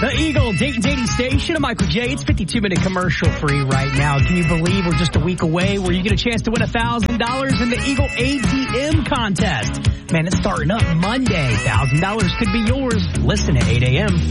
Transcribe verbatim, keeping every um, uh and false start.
The Eagle, Dayton's eighty station, Michael J. It's fifty-two minute commercial free right now. Can you believe we're just a week away where you get a chance to win one thousand dollars in the Eagle A T M contest? Man, it's starting up Monday. one thousand dollars could be yours. Listen at eight a.m.